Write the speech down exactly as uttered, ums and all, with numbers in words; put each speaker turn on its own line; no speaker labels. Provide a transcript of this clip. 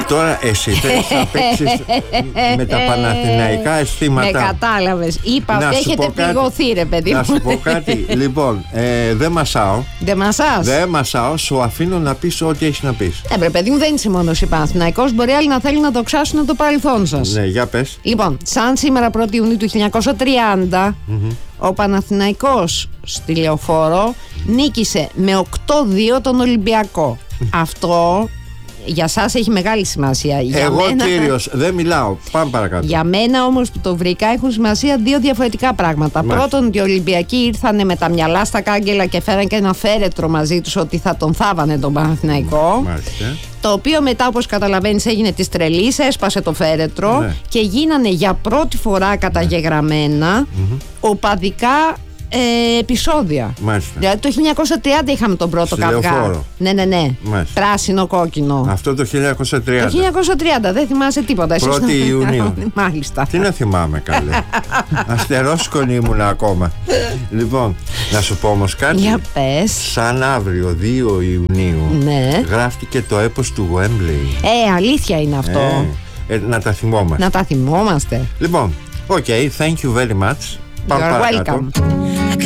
Τώρα εσύ θες να παίξεις με τα παναθηναϊκά αισθήματα.
Με κατάλαβες. Είπα ότι έχετε πληγωθεί, ρε παιδί μου.
Να σου πω κάτι. Λοιπόν, ε, δεν μασάω.
Δεν μασάς.
Δεν μασάω, σου αφήνω να πεις ό,τι έχεις να πεις.
Ε, ρε παιδί μου, δεν είσαι μόνο εσύ Παναθηναϊκός. Μπορεί άλλοι να θέλουν να δοξάσουν το παρελθόν σας.
Ναι, για πες.
Λοιπόν, σαν σήμερα πρώτη Ιουνίου του χίλια εννιακόσια τριάντα, mm-hmm. ο Παναθηναϊκός στη Λεωφόρο νίκησε με οκτώ δύο τον Ολυμπιακό. Αυτό για σας έχει μεγάλη σημασία. Για
Εγώ
μένα,
κύριος, δεν μιλάω. Πάμε παρακάτω.
Για μένα όμως που το βρήκα έχουν σημασία δύο διαφορετικά πράγματα. Μάλιστα. Πρώτον, ότι οι Ολυμπιακοί ήρθαν με τα μυαλά στα κάγκελα και φέραν και ένα φέρετρο μαζί τους ότι θα τον θάβανε τον Παναθηναϊκό.
Μάλιστα.
Το οποίο μετά, όπως καταλαβαίνεις, έγινε της τρελής, έσπασε το φέρετρο, ναι. και γίνανε για πρώτη φορά καταγεγραμμένα mm-hmm. οπαδικά ε, επεισόδια.
Μάλιστα.
Δηλαδή το χίλια εννιακόσια τριάντα είχαμε τον πρώτο καυγά. Ναι, ναι, ναι.
Μάλιστα.
Πράσινο, κόκκινο.
Αυτό το χίλια εννιακόσια τριάντα.
Το χίλια εννιακόσια τριάντα, δεν θυμάσαι τίποτα.
πρώτη Ιουνίου.
Μάλιστα.
Τι να θυμάμαι, καλέ. Αστερόσκονη ήμουν ακόμα. Λοιπόν, να σου πω όμως κάτι.
Για πες.
Σαν αύριο δύο Ιουνίου, ναι. γράφτηκε το έπος του Wembley.
Ε, αλήθεια είναι αυτό.
Ε, ε, να τα θυμόμαστε.
Να τα θυμόμαστε.
Λοιπόν, ok, thank you very much.
You're welcome.